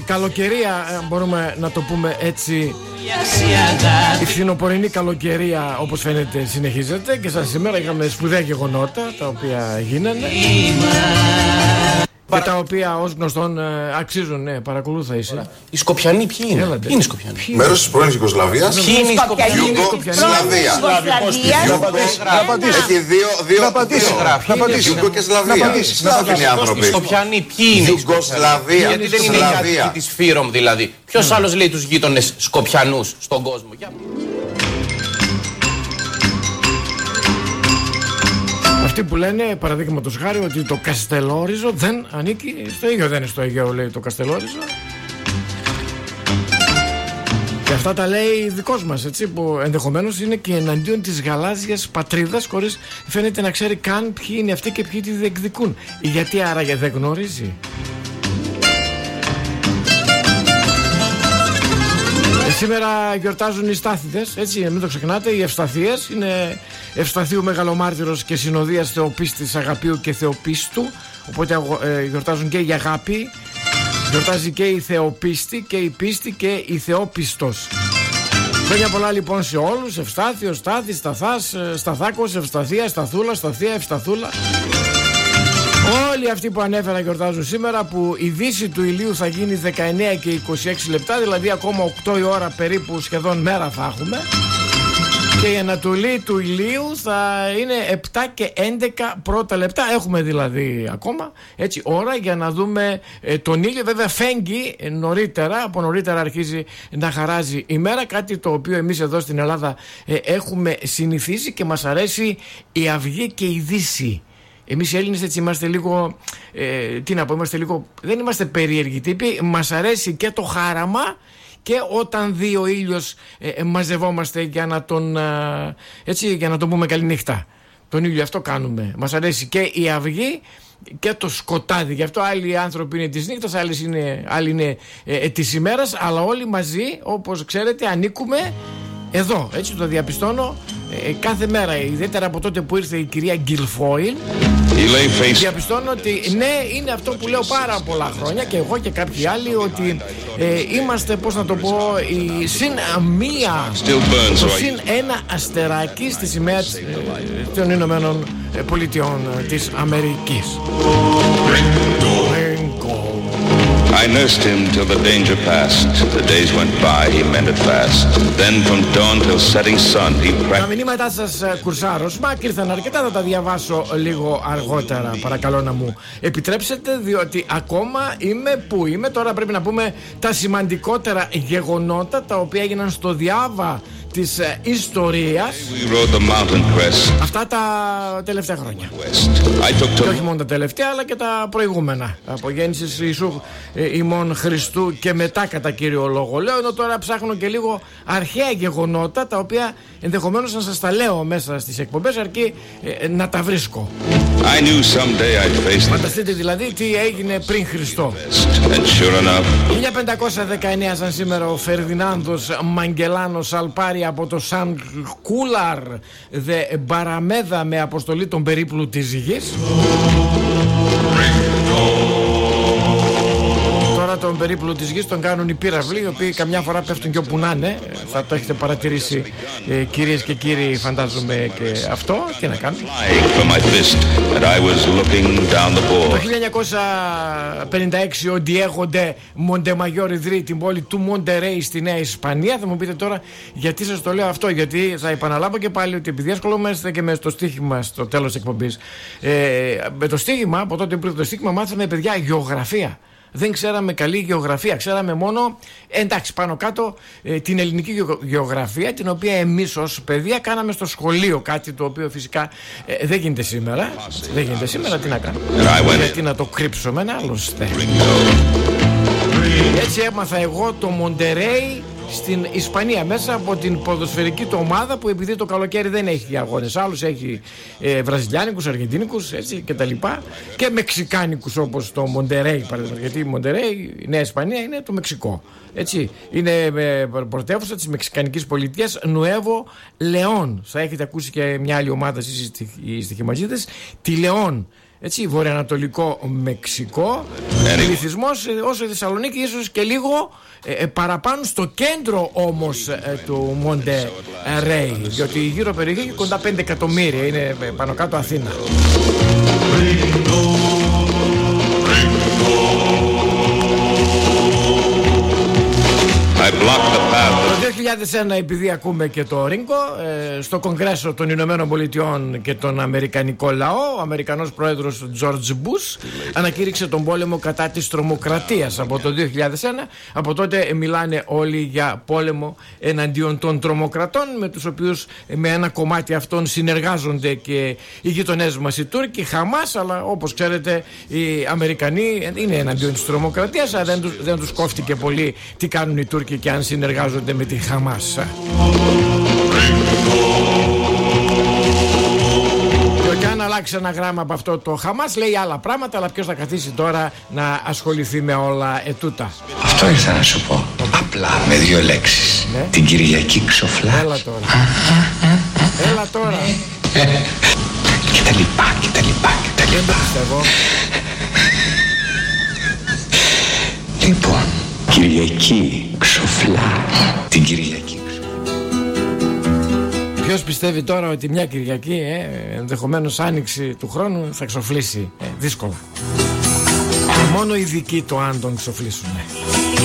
καλοκαιρία, μπορούμε να το πούμε έτσι. Η φθινοπορεινή καλοκαιρία, όπως φαίνεται, συνεχίζεται και σαν σήμερα είχαμε σπουδαία γεγονότα τα οποία γίνανε και τα οποία ως γνωστόν αξίζουν παρακολούθα εσύ. Οι Σκοπιανοί ποιοι είναι? Ποιοι είναι οι Σκοπιανοί? Μέρος της πρώην Ιουγκοσλαβίας. Ποιοι είναι οι Σκοπιανοί? Ιουγκοσλαβία. Έχει δύο γράφει. Ιουγκο και Σλαβία. Σλάβοι είναι οι άνθρωποι. Οι Σκοπιανοί ποιοι είναι? Ιουγκοσλαβία. Γιατί δεν είναι οι κάτοικοι της Φύρομ δηλαδή? Ποιος άλλος λέει τους γείτονες Σκοπιανούς στον κόσμο? Αυτοί που λένε, παραδείγματος χάρη, ότι το Καστελόριζο δεν ανήκει στο Αιγαίο. Δεν είναι στο Αιγαίο, λέει το Καστελόριζο. Και αυτά τα λέει δικός μας, έτσι, που ενδεχομένως είναι και εναντίον της γαλάζιας πατρίδας, χωρίς φαίνεται να ξέρει καν ποιοι είναι αυτοί και ποιοι τη διεκδικούν. Γιατί άραγε δεν γνωρίζει? Σήμερα γιορτάζουν οι Στάθηδες, έτσι, μην το ξεχνάτε. Οι Ευσταθίες είναι Ευσταθίου Μεγαλομάρτυρος και Συνοδείας Θεοπίστης Αγαπίου και Θεοπίστου. Οπότε γιορτάζουν και η αγάπη, γιορτάζει και η Θεοπίστη και η πίστη και η Θεόπιστος. Χρόνια πολλά λοιπόν σε όλους. Ευστάθιο, Στάθη, Σταθάς, Σταθάκος, Ευσταθία, Σταθούλα, Σταθία, Ευσταθούλα. Όλοι αυτοί που ανέφερα γιορτάζουν σήμερα, που η δύση του ηλίου θα γίνει 19 και 26 λεπτά, δηλαδή ακόμα 8 η ώρα περίπου σχεδόν μέρα θα έχουμε. Και η ανατολή του ηλίου θα είναι 7 και 11 πρώτα λεπτά. Έχουμε δηλαδή ακόμα έτσι ώρα για να δούμε τον ήλιο. Βέβαια φέγγει νωρίτερα, από νωρίτερα αρχίζει να χαράζει η μέρα. Κάτι το οποίο εμείς εδώ στην Ελλάδα έχουμε συνηθίσει και μας αρέσει η αυγή και η δύση. Εμείς οι Έλληνες έτσι είμαστε λίγο, τι να πω, είμαστε λίγο, δεν είμαστε περίεργοι τύποι. Μας αρέσει και το χάραμα και όταν δει ο ήλιος μαζευόμαστε για να τον, έτσι, για να τον πούμε καλή νύχτα. Τον ήλιο αυτό κάνουμε. Μας αρέσει και η αυγή και το σκοτάδι. Γι' αυτό άλλοι άνθρωποι είναι της νύχτας, άλλοι είναι της ημέρας, αλλά όλοι μαζί, όπως ξέρετε, ανήκουμε εδώ. Έτσι το διαπιστώνω κάθε μέρα, ιδιαίτερα από τότε που ήρθε η κυρία Γκιλφόιλ. Διαπιστώνω ότι ναι, είναι αυτό που λέω πάρα πολλά χρόνια και εγώ και κάποιοι άλλοι, ότι είμαστε, πώς να το πω, η συν μία, το συν ένα αστεράκι στη σημαία των Ηνωμένων Πολιτειών της Αμερικής. I nursed him till the danger passed. The days went by, he mended fast. Then from dawn till setting sun he practiced. Τα μηνύματά σας κουρσάρωσμα και ήρθαν αρκετά, θα τα διαβάσω λίγο αργότερα. Παρακαλώ να μου επιτρέψετε, διότι ακόμα είμαι που είμαι. Τώρα πρέπει να πούμε τα σημαντικότερα γεγονότα τα οποία έγιναν στο διάβα της ιστορίας αυτά τα τελευταία χρόνια. Και όχι μόνο τα τελευταία, αλλά και τα προηγούμενα. Από γέννησης Ιησού ημών Χριστού και μετά κατά κύριο λόγο λέω, ενώ τώρα ψάχνω και λίγο αρχαία γεγονότα τα οποία ενδεχομένως να σας τα λέω μέσα στις εκπομπές, αρκεί να τα βρίσκω. Φανταστείτε δηλαδή τι έγινε πριν Χριστό. 1519 σαν σήμερα ο Φερδινάνδος Μαγκελάνος Αλπάρη από το Σαν Κούλαρ δε Μπαραμέδα με αποστολή των περίπλου της γης. Τώρα τον περίπλου της γης τον κάνουν οι πύραυλοι, οι οποίοι καμιά φορά πέφτουν και όπου να είναι. Θα το έχετε παρατηρήσει κυρίες και κύριοι, φαντάζομαι και αυτό. Τι να κάνουμε. Το 1956 ο Ντιέγο ντε Μοντεμαγιόρ ιδρύει την πόλη του Μοντερέι στη Νέα Ισπανία. Θα μου πείτε τώρα γιατί σας το λέω αυτό, γιατί θα επαναλάβω και πάλι ότι επειδή ασχολούμαστε και με το στοίχημα στο τέλος της εκπομπής, με το στοίχημα, από τότε που ήρθε το στοίχημα, μάθαμε παιδιά γεωγραφία. Δεν ξέραμε καλή γεωγραφία, ξέραμε μόνο, εντάξει, πάνω κάτω την ελληνική γεωγραφία, την οποία εμείς ως παιδιά κάναμε στο σχολείο, κάτι το οποίο φυσικά δεν γίνεται σήμερα. Δεν γίνεται σήμερα, τι να κάνουμε, γιατί να το κρύψουμε ένα άλλωστε. Έτσι έμαθα εγώ το Μοντερέι στην Ισπανία, μέσα από την ποδοσφαιρική του ομάδα, που επειδή το καλοκαίρι δεν έχει αγώνες άλλους, έχει βραζιλιάνικους, αργεντίνικους, έτσι και τα λοιπά, και μεξικάνικους όπως το Μοντερέι παραδείγματος, γιατί η Μοντερέι, η Νέα Ισπανία είναι το Μεξικό, έτσι, είναι πρωτεύουσα της μεξικανικής πολιτείας Νουέβο Λεόν. Θα έχετε ακούσει και μια άλλη ομάδα εσείς οι στοιχηματζίδες, τη Λεόν. έτσι, βορειοανατολικό Μεξικό. Πληθυσμός όσο η Θεσσαλονίκη, ίσως και λίγο παραπάνω στο κέντρο όμως του Μοντε Ρέι, διότι η γύρω περιοχή έχει κοντά 5 εκατομμύρια, είναι πάνω κάτω Αθήνα. Το 2001, επειδή ακούμε και το Ρίγκο, στο Κογκρέσο των Ηνωμένων Πολιτειών και τον Αμερικανικό λαό, ο Αμερικανός πρόεδρος George Bush ανακήρυξε τον πόλεμο κατά της τρομοκρατίας από το 2001. Από τότε μιλάνε όλοι για πόλεμο εναντίον των τρομοκρατών, με τους οποίους με ένα κομμάτι αυτών συνεργάζονται και οι γειτονές μας οι Τούρκοι, Χαμάς, αλλά όπως ξέρετε οι Αμερικανοί είναι εναντίον της τρομοκρατίας, αλλά δεν τους κόφτηκε πολύ τι κάνουν οι Τούρκοι και αν συνεργάζονται με τη Χαμάς. Και αν αλλάξει ένα γράμμα από αυτό το Χαμάς λέει άλλα πράγματα, αλλά ποιος θα καθίσει τώρα να ασχοληθεί με όλα ετούτα. Αυτό ήρθα να σου πω. Απλά με 2 λέξεις. Ναι. Την Κυριακή ξοφλά. Έλα τώρα. Έλα τώρα. Και τα λοιπά, και τα λοιπά, και τα λοιπά. Δεν το πιστεύω. Λοιπόν, Κυριακή ξοφλά. Την Κυριακή ξοφλά. Ποιος πιστεύει τώρα ότι μια Κυριακή, ενδεχομένως άνοιξη του χρόνου, θα ξοφλήσει? Δύσκολα. Μόνο οι ειδικοί το αν τον ξοφλήσουν.